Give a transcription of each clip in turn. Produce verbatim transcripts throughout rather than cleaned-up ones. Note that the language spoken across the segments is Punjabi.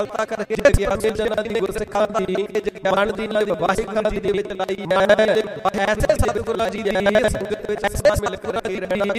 ਫਲਤਾ ਕਰਕੇ ਜਗਿਆ ਜਨਾਂ ਦੀ ਗੁਰਸਿੱਖਾਂ ਦੀ ਜਗਿਆਨ ਦੀ ਨਾਲ ਵਾਹਿਗੁਰੂ ਜੀ ਦੇ ਵਿੱਚ ਲਾਈ ਹੈ। ਐਸੇ ਸਤਿਗੁਰਾਂ ਜੀ ਦੀ ਸੰਗਤ ਵਿੱਚ ਐਸੇ ਮਿਲ ਕੇ ਰਹਿਣਾ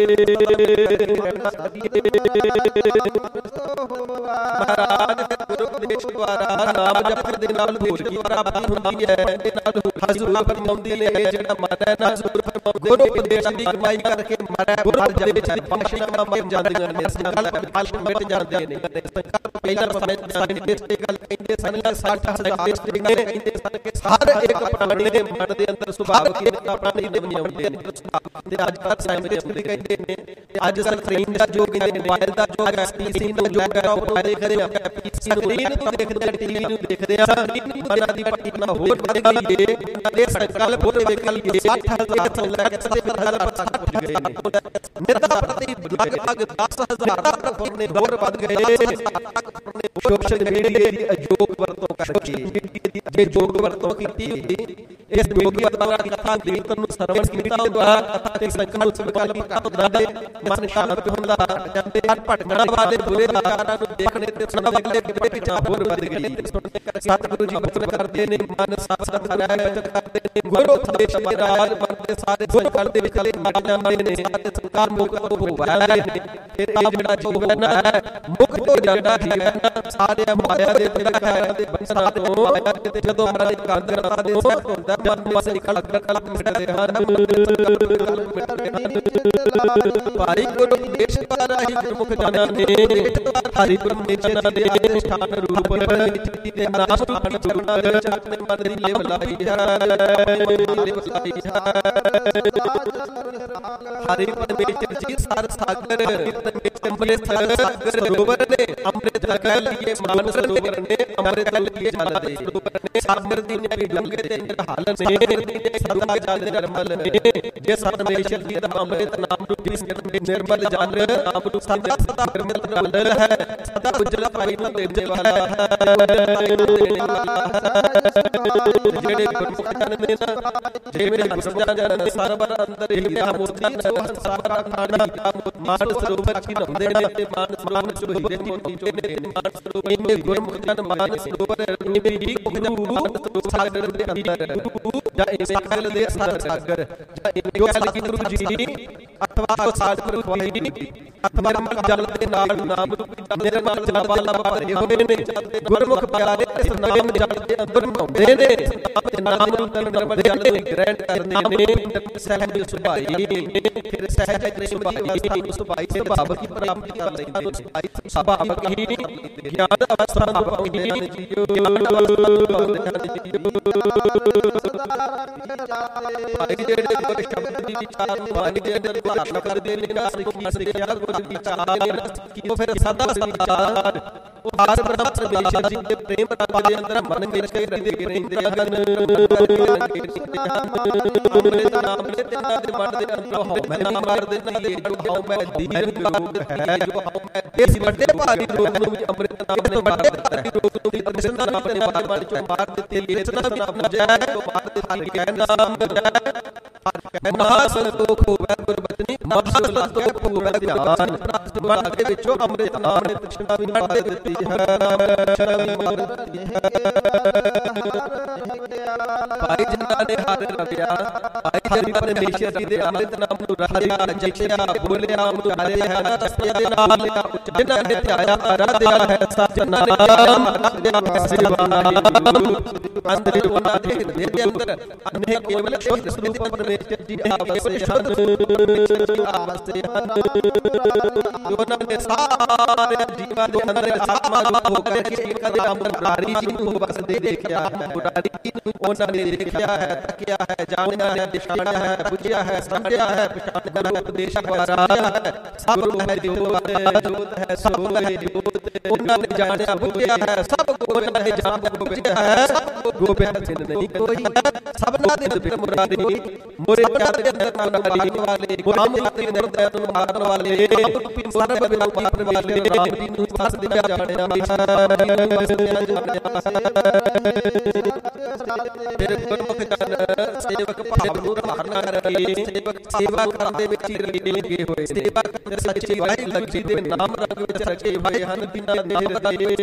ਮਹਾਰਾਜ ਗੁਰੂ ਉਪਦੇਸ਼ ਦੁਆਰਾ ਨਾਮ ਜਪਣ ਦੇ ਨਾਲ ਭੋਜ ਦੀ ਪ੍ਰਾਪਤੀ ਹੁੰਦੀ ਹੈ। ਇਹਦੇ ਨਾਲ ਹਜ਼ੂਰ ਫਰਮਾਉਂਦੇ ਨੇ ਜਿਹੜਾ ਮਨ ਹੈ ਨਾ ਹਜ਼ੂਰ ਫਰਮਾਉਂਦੇ ਗੁਰੂ ਉਪਦੇਸ਼ ਦੀ ਕਮਾਈ ਕਰਕੇ ਮਨ ਗੁਰੂ ਉਪਦੇਸ਼ ਦੀ ਬਖਸ਼ਿਸ਼ ਮਿਲ ਜਾਂਦੀਆਂ ਨੇ। ਸੰਕਲਪ ਪਾਲਣ ਮਿਟ ਜਾਂਦੇ ਨੇ। ਸੰਕਲਪ ਪਹਿਲਾਂ ਸਮੇਂ ਸਾਡੇ ਦੇਸ਼ ਦੀ ਗੱਲ ਕਹਿੰਦੇ ਸਨ ਸੱਠ ਹਜ਼ਾਰ ਦੇਸ਼ ਦੀ ਗੱਲ ਕਹਿੰਦੇ ਸਨ ਕਿ ਹਰ ਇੱਕ ਪ੍ਰਾਣੀ ਦੇ ਮਨ ਦੇ ਅੰਦਰ ਸੁਭਾਵ ਕੀ ਪ੍ਰਾਣੀ ਦੇ ਬਣਾਉਂਦੇ ਨੇ ਤੇ ਅੱਜ ਕੱਲ੍ਹ ਸਾਇੰਸ ਵੀ ਕਹਿੰਦੇ ਨੇ ਅੱਜ ਸਕਰੀਨ ਦਾ ਜੋ ਕਹਿੰਦੇ ਮੋਬਾਈਲ ਦਾ ਜੋ ਹੈ ਪੀਸੀ ਦਾ ਜੋ ਹੈ ਉਹ ਦੇਖ ਰਹੇ ਆ ਪੀਸੀ ਨੂੰ ਦੇਖਦੇ ਆ ਟੀਵੀ ਨੂੰ ਦੇਖਦੇ ਆ ਮਨਾਂ ਦੀ ਪਟਨਾ ਹੋਰ ਵਧ ਗਈ ਏ ਇਹ ਸੰਕਲਪ ਹੋਰ ਵੇਖ ਲਈਏ ਸੱਠ ਹਜ਼ਾਰ ਤੋਂ ਲੈ ਕੇ ਸੱਤਰ ਹਜ਼ਾਰ ਤੱਕ ਪਹੁੰਚ ਗਏ। ਨਿਰਦਾ ਪ੍ਰਤੀ ਲਗਭਗ ਦਸ ਹਜ਼ਾਰ ਤੱਕ ਨੇ ਹੋਰ ਵਧ ਗਏ। ਸੋਸ਼ਲ ਮੀਡੀਆ ਦੀ ਅਯੋਗ ਵਰਤੋਂ ਕਰਕੇ ਜੇ ਯੋਗ ਵਰਤੋਂ ਕੀਤੀ ਹੁੰਦੀ ਇਸ ਯੋਗੀ ਵਰਤੋਂ ਕਥਾ ਕੀਰਤਨ ਨੂੰ ਸਰਵਣ ਕੀਤਾ ਦੁਆਰਾ ਕਥਾ ਤੇ ਸੰਕਲਪ ਸੰਕਲਪ ਹੁੰਦਾ ਹੈ ਮਨ ਸ਼ਾਂਤ ਹੁੰਦਾ ਜਾਂਦੇ ਹਨ। ਭਟਕਣ ਵਾਲੇ ਬੁਰੇ ਕਾਰਾਂ ਨੂੰ ਦੇਖਣੇ ਤੇ ਸੁਣਨ ਵਾਲੇ ਕਿਤੇ ਪਿਛਾ ਹੋਰ ਵੱਧ ਗਈ। ਸਤਿਗੁਰੂ ਜੀ ਬਚਨ ਕਰਦੇ ਨੇ ਮਨ ਸਤਸੰਗ ਕਰਾਇਆ ਬਚਨ ਕਰਦੇ ਨੇ ਗੁਰੂ ਉਪਦੇਸ਼ ਦੇ ਰਾਜ ਮਨ ਦੇ ਸਾਰੇ ਸੰਕਲਪ ਦੇ ਵਿਚਲੇ ਮਟ ਜਾਂਦੇ ਨੇ ਸਾਰੇ ਸੰਕਾਰ ਮੁਖ ਹੋ ਵਾਲੇ ਨੇ। ਇਹ ਤਾਂ ਜਿਹੜਾ ਜੋ ਹੈ ਮੁਖ ਤੋਂ ਜਾਂਦਾ ਹੈ ਸਾਰੇ ਮਾਇਆ ਦੇ ਤਲਕ ਹੈ ਤੇ ਬੰਸਾ ਤੋਂ ਮਾਇਆ ਤੇ ਜਦੋਂ ਮਹਾਰਾਜ ਕਾਂਦਰ ਰਤਾ ਦੇ ਸਭ ਹੁੰਦਾ ਮਨ ਵਸ ਨਿਕਲ ਕਲਕ ਮਿਟਦੇ ਹਨ ਭਾਈ ਗੁਰੂ ਉਪਦੇਸ਼ ਦੁਆਰਾ ਹੀ ਗੁਰਮੁਖ ਜਾਣਿਆ ਨੇ ਹਰੀ ਪਰਮੇਸ਼ਰ ਦੇ ਸਥਾਨ ਰੂਪ ਵਿੱਚ ਦੇ ਨਾਮ ਸਥਾਨ ਚਰਣਾ ਚਰਨੇ ਮਨ ਦੀ ਲੇਵ ਲਾਈ ਹਰੀ ਪਰਮੇਸ਼ਰ ਜੀ ਸਰ ਸਾਗਰ ਅੰਮ੍ਰਿਤ ਸਾਗਰ ਸਰੋਵਰ ਨੇ ਅੰਮ੍ਰਿਤ ਜਲ ਲਿਏ ਮਾਨਸ ਸਰੋਵਰ ਨੇ ਅੰਮ੍ਰਿਤ ਜਲ ਲਿਏ ਜਲ ਦੇ ਸਰੋਵਰ ਨੇ ਸਾਗਰ ਦੀ ਨੇ ਡੰਗੇ ਤੇ ਨਿਰਹਾਲ ਨੇ ਸਦਾ ਜਲ ਦੇ ਨਿਰਮਲ ਨੇ ਜੇ ਪਰਮੇਸ਼ਰ ਜੀ ਦਾ ਅੰਮ੍ਰਿਤ ਨਾਮ ਰੂਪ ਜਿਸ ਨਿਰਮਲ ਜਲ ਨਾਮ ਰੂਪ ਸਦਾ ਸਦਾ ਨਿਰਮਲ ਹੈ ਸਦਾ ਉਜਲਾ ਪਾਈ ਨਾ ਦੇਣ ਵਾਲਾ ਹੈ। ਜਿਹੜੇ ਗੁਰਮੁਖ ਜਨ ਨੇ ਨਾ ਜਿਹੜੇ ਗੁਰਮੁਖ ਜਨ ਨੇ ਸਰਬਰ ਅੰਦਰ ਹੀ ਆ ਮੂਰਤੀ ਸਰਬਰ ਖਾਣਾ ਮਾਨ ਸਰੋਵਰ ਕੀ ਹੁੰਦੇ ਨੇ ਤੇ ਮਾਨ ਸਰੋਵਰ ਸੁਹੀਦੇ ਮੋਟੀ ਨੇ ਮਾਨ ਸਰੋਵਰ ਇਹ ਗੁਰਮੁਖ ਜਨ ਮਾਨ ਸਰੋਵਰ ਨੇ ਵੀ ਮਾਨ ਸਰੋਵਰ ਸਾਗਰ ਦੇ ਅੰਦਰ ਜਾਂ ਇਹ ਸਾਗਰ ਦੇ ਸਾਗਰ ਜਾਂ ਇਹ ਗੱਲ ਕੀ ਗੁਰੂ ਜੀ ਅਥਵਾ ਸਾਗਰ ਖਵਾਈ ਅਥਵਾ ਜਲ ਦੇ ਨਾਲ ਨਾਮ ਰੂਪੀ ਨਿਰਮਲ ਜਲ ਵਾਲਾ ਭਰੇ ਹੋਏ ਨੇ ਗੁਰਮੁਖ ਪਿਆਰੇ ਇਸ ਨਾਮ ਜਲ ਦੇ ਅੰਦਰ ਹੁੰਦੇ ਨੇ ਨਾਮ ਰੂਪ ਨਿਰਮਲ ਜਲ ਦੇ ਗ੍ਰਹਿਣ ਕਰਨੇ ਨੇ ਸਹਿਜ ਸੁਭਾਈ ਫਿਰ ਸਹਿਜ ਦੇ ਸੁਭਾਈ ਸੁਭਾਈ ਤੇ ਭਾਵ ਕੀ ਪ੍ਰਾਪਤੀ ਕਰ ਲੈਂਦੇ ਨੇ ਸੁਭਾਵਕ ਹੀ ਗਿਆਨ ਅਵਸਥਾ ਭਾਵ ਹੀ ਗਿਆਨ ਭਾਈ ਜਿਹੜੇ ਗੁਰ ਸ਼ਬਦ ਦੀ ਵਿਚਾਰ ਨੂੰ ਭਾਈ ਜਿਹੜੇ ਧਾਰਨ ਕਰਦੇ ਨੇ ਨਾਸਰਿਕ ਮਸਰਿਕ ਗੁਰ ਵਿਚਾਰ ਕੀ ਉਹ ਫਿਰ ਸਦਾ ਸੰਸਾਰ ਉਹ ਹਰ ਬ੍ਰਹਮ ਪਰਮੇਸ਼ਰ ਜੀ ਦੇ ਪ੍ਰੇਮ ਰੰਗ ਦੇ ਅੰਦਰ ਮਨ ਵਿੱਚ ਕੇ ਰਹਿੰਦੇ ਰਹਿੰਦੇ ਹਨ। ਅੰਮ੍ਰਿਤ ਨਾਮ ਦੇ ਤੇ ਦੇ ਮਨ ਦੇ ਅੰਦਰ ਹੋ ਮੈਂ ਨਾਮ ਕਰਦੇ ਨਹੀਂ ਜੋ ਹਉ ਮੈਂ ਦੀਨ ਰੂਪ ਹੈ ਜੋ ਹਉ ਮੈਂ ਇਸ ਵੱਡੇ ਭਾਰੀ ਰੂਪ ਨੂੰ ਅੰਮ੍ਰਿਤ ਨਾਮ ਦੇ ਵੱਡੇ ਭਾਰੀ ਰੂਪ ਨੂੰ ਦਰਸ਼ਨ ਨਾਮ ਦੇ ਬਾਰੇ ਮਨ ਚੋਂ ਮਾਰ ਦਿੱਤੇ ਇਸ ਨਾਮ ਨਾਮ ਜੈ ਤੋਂ ਮਾਰ ਦਿੱਤੇ ਕਹਿ ਨਾਮ ਜੈ ਮਹਾ ਸੰਤੋਖ ਹੋਵੇ ਗੁਰਬਚਨੀ ਮਹਾ ਸੰਤੋਖ ਹੋਵੇ ਧਿਆਨ ਪ੍ਰਾਪਤ ਮਨ ਦੇ ਵਿੱਚੋਂ ਅੰਮ੍ਰਿਤ ਨਾਮ ਨੇ ਤ੍ਰਿਸ਼ਨਾ ਵੀ ਮਾਰ ਦਿੱਤੀ ਹੈ ਭਾਈ ਜਿਨ੍ਹਾਂ ਨੇ ਹਰ ਰਵਿਆ ਭਾਈ ਹਰੀ ਪਰਮੇਸ਼ਰ ਜੀ ਦੇ ਅੰਮ੍ਰਿਤ ਨਾਮ ਨੂੰ ਰਾਧਿਆ ਜਪਿਆ ਬੋਲਿਆ ਨਾਮ ਨੂੰ ਗਾਇਆ ਹੈ ਰਸਤੇ ਦੇ ਨਾਲ ਜਿਨ੍ਹਾਂ ਨੇ ਧਿਆਇਆ ਆਰਾਧਿਆ ਹੈ ਸੱਚ ਨਾਮ ਆਰਾਧਿਆ ਹੈ ਸਿਵਾ ਨਾਮ ਅੰਦਰ ਉਹਨਾਂ ਦੇ ਦੇ ਅੰਦਰ ਅਨੇ ਕੇਵਲ ਸ਼ੁੱਧ ਸੁਧ ਪਰਮੇਸ਼ਰ ਜੀ ਦੇ ਕੇਵਲ ਸ਼ੁੱਧ ਆਵਸਤੇ ਹਨ ਉਹਨਾਂ ਨੇ ਸਾਰੇ ਜੀਵਾਂ ਦੇ ਅੰਦਰ ਆਤਮਾ ਹੋ ਕਰਕੇ ਇੱਕ ਦੇ ਅੰਦਰ ਬੁਰਾਰੀ ਜੀ ਨੂੰ ਵਸਦੇ ਦੇਖਿਆ ਬੁਰਾਰੀ ਨੂੰ ਉਹਨਾਂ ਨੇ ਦੇਖਿਆ ਹੈ ਤੱਕਿਆ ਹੈ ਜਾਣਿਆ ਹੈ ਦਿਸ਼ਾਣਾ ਹੈ ਬੁਝਿਆ ਹੈ ਸਮਝਿਆ ਹੈ ਪਛਾਣਿਆ ਹੈ ਉਪਦੇਸ਼ ਕਰਾਇਆ ਹੈ ਸਭ ਨੂੰ ਹੈ ਜੋਤ ਜੋਤ ਹੈ ਸਭ ਹੈ ਜੋਤ ਉਹਨਾਂ ਨੇ ਜਾਣਿਆ ਬੁਝਿਆ ਹੈ ਸਭ ਕੋ ਉਹਨਾਂ ਨੇ ਜਾਣਿਆ ਬੁਝਿਆ ਹੈ ਸਭ ਕੋ ਗੋਬਿੰਦ ਸਿੰਘ ਨਹੀਂ ਕੋਈ ਸਭਨਾ ਦੇ ਅੰਦਰ ਮੁਰਾਰੀ ਮੋਰੇ ਚਾਰ ਦੇ ਅੰਦਰ ਮੁਰਾਰੀ ਵਾਲੇ ਗੁਲਾਮ ਦੇ ਅੰਦਰ ਨੂੰ ਮਾਰਨ ਵਾਲੇ ਰੂਪੀ ਸਰਬ ਬਿਨਾ ਮਾਰਨ ਵਾਲੇ ਰਾਮ ਜੀ ਨੂੰ ਪਾਸ ਦੇ ਜਾਣਿਆ ਫਿਰ ਗੁਰਮੁਖ ਜਨ ਸੇਵਕ ਭਾਵ ਨੂੰ ਧਾਰਨ ਕਰਕੇ ਸੇਵਕ ਸੇਵਾ ਕਰਨ ਦੇ ਵਿੱਚ ਹੀ ਲੱਗੇ ਹੋਏ ਸੇਵਾ ਕਰਨ ਸੱਚੀ ਵਾਹਿ ਲੱਗੀ ਦੇ ਨਾਮ ਰੰਗ ਵਿੱਚ ਰਚੇ ਹੋਏ ਹਨ ਬਿਨਾਂ ਦੇਰ ਦੇ